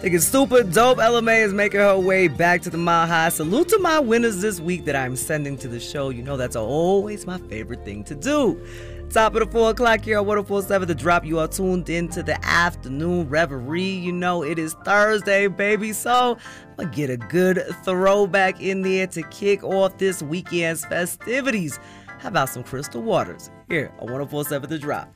Looking super dope. LMA is making her way back to the Mile High. Salute to my winners this week that I'm sending to the show. You know that's always my favorite thing to do. Top of the 4 o'clock here on 104.7 The Drop. You are tuned into the afternoon reverie. You know it is Thursday, baby. So I'm going to get a good throwback in there to kick off this weekend's festivities. How about some Crystal Waters here on 104.7 The Drop?